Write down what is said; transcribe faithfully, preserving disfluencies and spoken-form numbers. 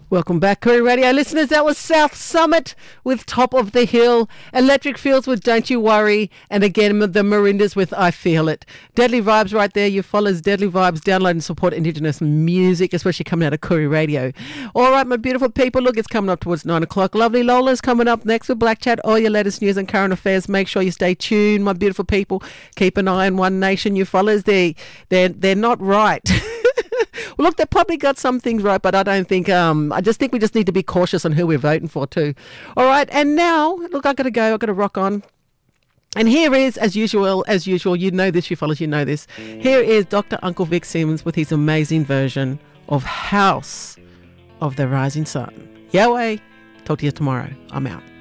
Welcome back, Koori Radio listeners. That was South Summit with Top of the Hill, Electric Fields with Don't You Worry, and again the Marindas with I Feel It. Deadly Vibes right there. You follow Deadly Vibes. Download and support Indigenous music, especially coming out of Koori Radio. All right, my beautiful people. Look, it's coming up towards nine o'clock. Lovely Lola's coming up next with Black Chat. All your latest news and current affairs. Make sure you stay tuned, my beautiful people. Keep an eye on One Nation. You followers, they, they're, they're not right. Well, look, they probably got some things right, but I don't think, um, I just think we just need to be cautious on who we're voting for too. All right, and now, look, I've got to go, I've got to rock on. And here is, as usual, as usual, you know this, you fellas, you know this. Here is Doctor Uncle Vic Sims with his amazing version of House of the Rising Sun. Yahweh, talk to you tomorrow. I'm out.